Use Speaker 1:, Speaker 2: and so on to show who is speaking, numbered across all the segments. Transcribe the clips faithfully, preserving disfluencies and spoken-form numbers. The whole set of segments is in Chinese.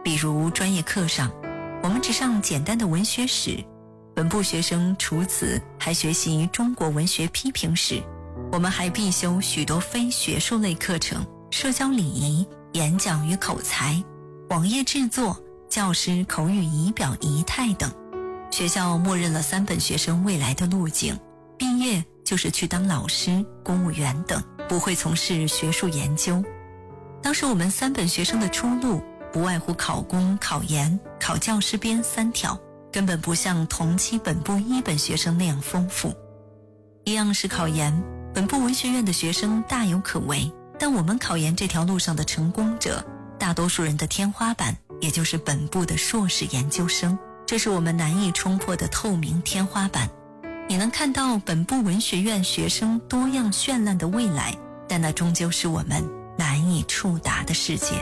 Speaker 1: 比如专业课上，我们只上简单的文学史，本部学生除此还学习中国文学批评史。我们还必修许多非学术类课程，社交礼仪、演讲与口才、网页制作、教师口语仪表仪态等。学校默认了三本学生未来的路径，毕业就是去当老师、公务员等，不会从事学术研究。当时我们三本学生的出路不外乎考公、考研、考教师编三条，根本不像同期本部一本学生那样丰富。一样是考研，本部文学院的学生大有可为，但我们考研这条路上的成功者，大多数人的天花板也就是本部的硕士研究生，这是我们难以冲破的透明天花板。你能看到本部文学院学生多样绚烂的未来，但那终究是我们难以触达的世界。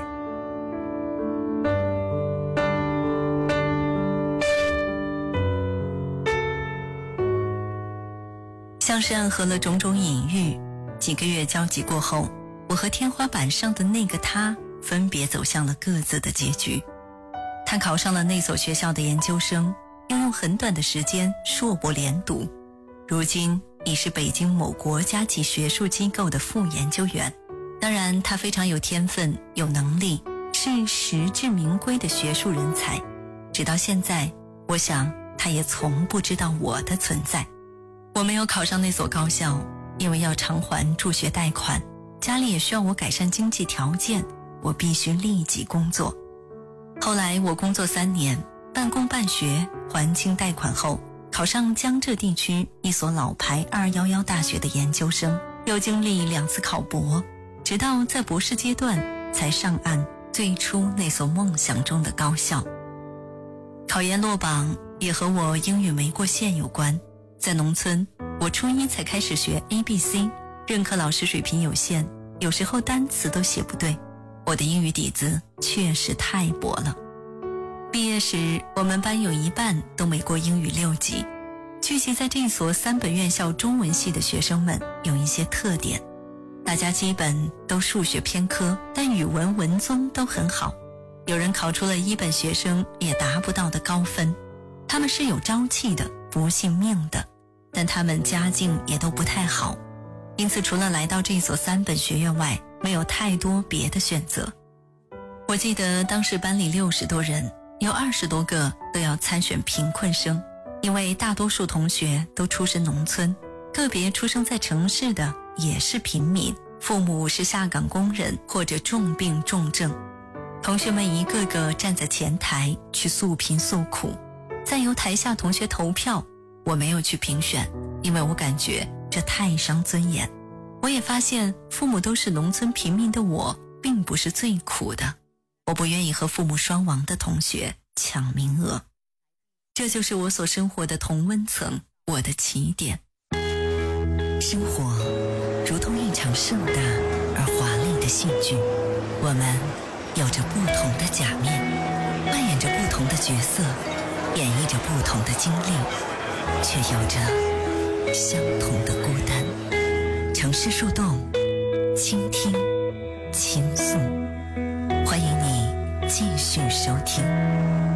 Speaker 1: 像是暗合了种种隐喻，几个月交集过后，我和天花板上的那个他分别走向了各自的结局。他考上了那所学校的研究生，又用很短的时间硕博连读，如今已是北京某国家级学术机构的副研究员。当然他非常有天分，有能力，是实至名归的学术人才。直到现在，我想他也从不知道我的存在。我没有考上那所高校，因为要偿还助学贷款，家里也需要我改善经济条件，我必须立即工作。后来我工作三年，半工半学，还清贷款后，考上江浙地区一所老牌二一一大学的研究生，又经历两次考博，直到在博士阶段才上岸最初那所梦想中的高校。考研落榜也和我英语没过线有关。在农村，我初一才开始学 A B C， 任课老师水平有限，有时候单词都写不对，我的英语底子确实太薄了。毕业时，我们班有一半都没过英语六级。聚集在这所三本院校中文系的学生们有一些特点，大家基本都数学偏科，但语文文综都很好，有人考出了一本学生也达不到的高分。他们是有朝气的，不信命的，但他们家境也都不太好，因此除了来到这所三本学院外，没有太多别的选择。我记得当时班里六十多人，有二十多个都要参选贫困生，因为大多数同学都出身农村，个别出生在城市的也是平民，父母是下岗工人或者重病重症。同学们一个个站在前台去诉贫诉苦，再由台下同学投票。我没有去评选，因为我感觉这太伤尊严。我也发现父母都是农村平民的我并不是最苦的，我不愿意和父母双亡的同学抢名额。这就是我所生活的同温层，我的起点。生活如同一场盛大而华丽的戏剧，我们有着不同的假面，扮演着不同的角色，演绎着不同的经历，却有着相同的孤单。城市树洞，倾听，倾诉，欢迎你继续收听。